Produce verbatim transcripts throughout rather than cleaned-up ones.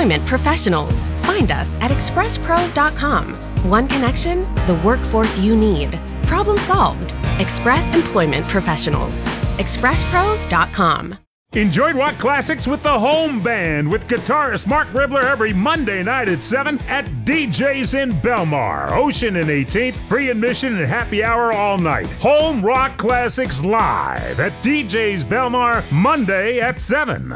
Employment Professionals. Find us at express pros dot com. One connection, the workforce you need. Problem solved. Express Employment Professionals. express pros dot com. Enjoy Rock Classics with the Home Band with guitarist Mark Ribler every Monday night at seven at D J's in Belmar. Ocean and eighteenth, free admission and happy hour all night. Home Rock Classics live at D J's Belmar, Monday at seven.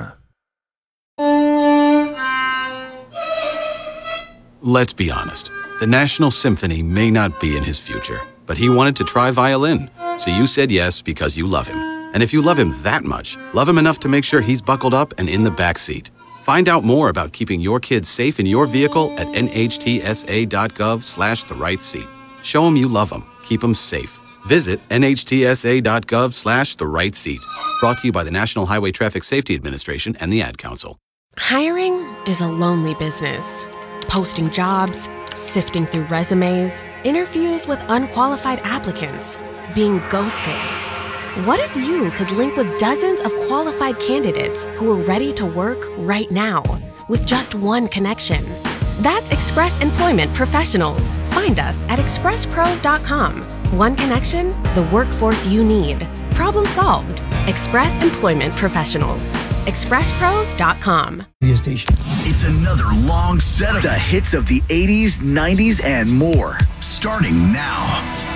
Let's be honest. The National Symphony may not be in his future, but he wanted to try violin. So you said yes because you love him. And if you love him that much, love him enough to make sure he's buckled up and in the back seat. Find out more about keeping your kids safe in your vehicle at nhtsa.gov slash the right seat. Show him you love him. Keep him safe. Visit nhtsa.gov slash the right seat. Brought to you by the National Highway Traffic Safety Administration and the Ad Council. Hiring is a lonely business. Posting jobs, sifting through resumes, interviews with unqualified applicants, being ghosted. What if you could link with dozens of qualified candidates who are ready to work right now with just one connection? That's Express Employment Professionals. Find us at express pros dot com. One connection, the workforce you need. Problem solved. Express Employment Professionals. express pros dot com. It's another long set of the hits of the eighties, nineties, and more. Starting now.